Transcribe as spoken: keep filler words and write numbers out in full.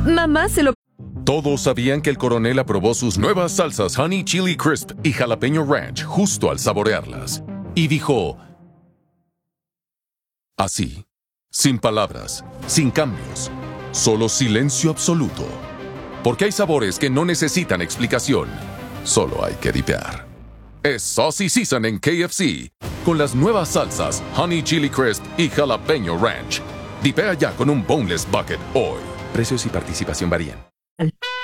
Mamá se lo... Todos sabían que el coronel aprobó sus nuevas salsas Honey Chili Crisp y Jalapeño Ranch justo al saborearlas. Y dijo... así, sin palabras, sin cambios, solo silencio absoluto. Porque hay sabores que no necesitan explicación, solo hay que dipear. Es Saucy Season en K F C, con las nuevas salsas Honey Chili Crisp y Jalapeño Ranch. Dipea ya con un Boneless Bucket hoy. Precios y participación varían.